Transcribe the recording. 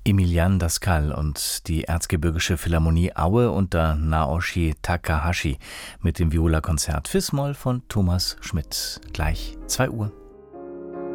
Emilian Daskal und die Erzgebirgische Philharmonie Aue unter Naoshi Takahashi mit dem Viola-Konzert Fis-Moll von Thomas Schmidt. Gleich 2 Uhr.